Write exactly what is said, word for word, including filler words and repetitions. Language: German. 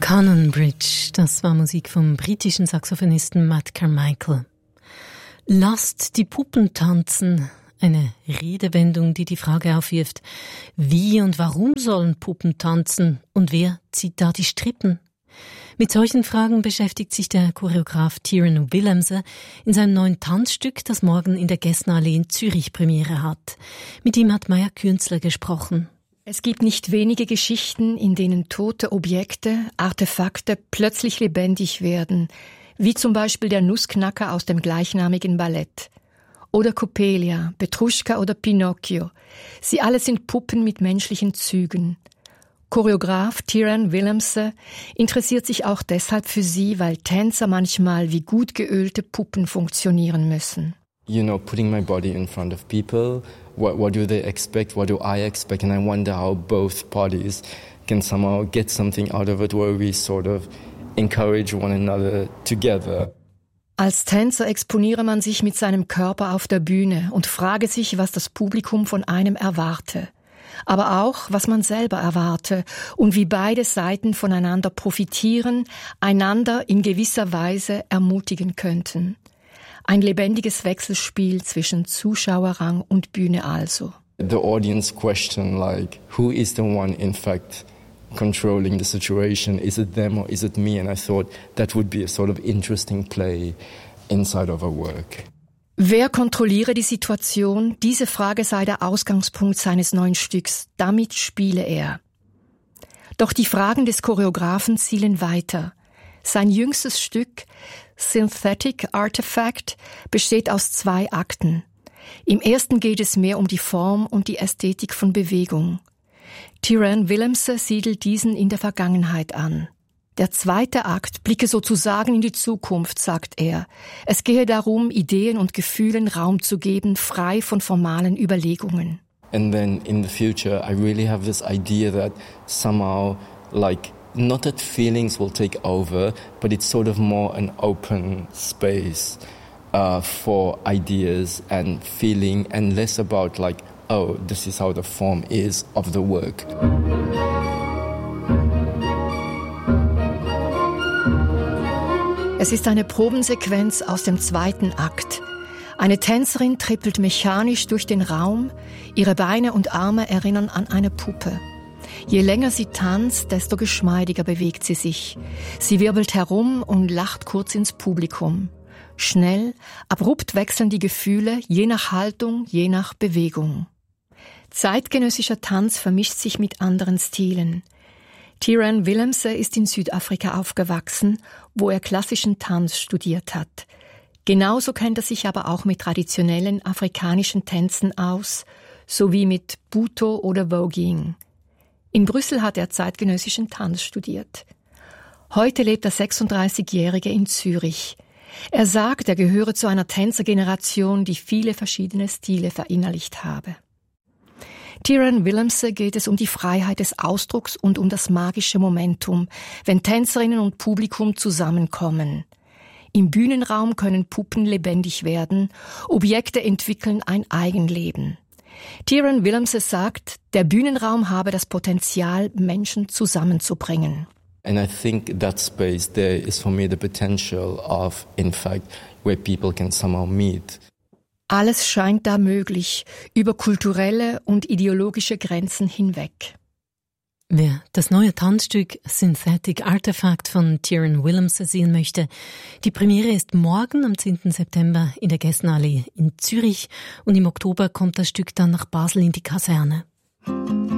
Cannon Bridge, das war Musik vom britischen Saxophonisten Matt Carmichael. Lasst die Puppen tanzen. Eine Redewendung, die die Frage aufwirft, wie und warum sollen Puppen tanzen und wer zieht da die Strippen? Mit solchen Fragen beschäftigt sich der Choreograf Tyrone Willemse in seinem neuen Tanzstück, das morgen in der Gessnerallee in Zürich Premiere hat. Mit ihm hat Maja Künzler gesprochen. Es gibt nicht wenige Geschichten, in denen tote Objekte, Artefakte plötzlich lebendig werden, wie zum Beispiel der Nussknacker aus dem gleichnamigen Ballett. Oder Coppelia, Petruschka oder Pinocchio. Sie alle sind Puppen mit menschlichen Zügen. Choreograf Tyrone Willemse interessiert sich auch deshalb für sie, weil Tänzer manchmal wie gut geölte Puppen funktionieren müssen. You know, putting my body in front of people, what, what do they expect, what do I expect? And I wonder how both parties can somehow get something out of it where we sort of encourage one another together. Als Tänzer exponiere man sich mit seinem Körper auf der Bühne und frage sich, was das Publikum von einem erwarte. Aber auch, was man selber erwarte und wie beide Seiten voneinander profitieren, einander in gewisser Weise ermutigen könnten. Ein lebendiges Wechselspiel zwischen Zuschauerrang und Bühne also. The audience question like, who is the one in fact controlling the situation? Is it them or is it me? And I thought that would be a sort of interesting play inside of our work. Wer kontrolliere die Situation? Diese Frage sei der Ausgangspunkt seines neuen Stücks. Damit spiele er. Doch die Fragen des Choreografen zielen weiter. Sein jüngstes Stück, Synthetic Artifact, besteht aus zwei Akten. Im ersten geht es mehr um die Form und die Ästhetik von Bewegung. Tyrone Willemse siedelt diesen in der Vergangenheit an. Der zweite Akt blicke sozusagen in die Zukunft, sagt er. Es gehe darum, Ideen und Gefühlen Raum zu geben, frei von formalen Überlegungen. And then in the future, I really have this idea that somehow, like, not that feelings will take over, but it's sort of more an open space uh, for ideas and feeling, and less about like, oh, this is how the form is of the work. Es ist eine Probensequenz aus dem zweiten Akt. Eine Tänzerin trippelt mechanisch durch den Raum, ihre Beine und Arme erinnern an eine Puppe. Je länger sie tanzt, desto geschmeidiger bewegt sie sich. Sie wirbelt herum und lacht kurz ins Publikum. Schnell, abrupt wechseln die Gefühle, je nach Haltung, je nach Bewegung. Zeitgenössischer Tanz vermischt sich mit anderen Stilen. Tyrone Willemse ist in Südafrika aufgewachsen, wo er klassischen Tanz studiert hat. Genauso kennt er sich aber auch mit traditionellen afrikanischen Tänzen aus, sowie mit Buto oder Voguing. In Brüssel hat er zeitgenössischen Tanz studiert. Heute lebt der sechsunddreißigjährige in Zürich. Er sagt, er gehöre zu einer Tänzergeneration, die viele verschiedene Stile verinnerlicht habe. Tyrone Willemse geht es um die Freiheit des Ausdrucks und um das magische Momentum, wenn Tänzerinnen und Publikum zusammenkommen. Im Bühnenraum können Puppen lebendig werden, Objekte entwickeln ein Eigenleben. Tyrone Willemse sagt, der Bühnenraum habe das Potenzial, Menschen zusammenzubringen. And I think that space there is for me the potential of, in fact, where people can somehow meet. Alles scheint da möglich, über kulturelle und ideologische Grenzen hinweg. Wer das neue Tanzstück Synthetic Artifact von Tyrone Willemse sehen möchte, die Premiere ist morgen am zehnten September in der Gessnerallee in Zürich und im Oktober kommt das Stück dann nach Basel in die Kaserne.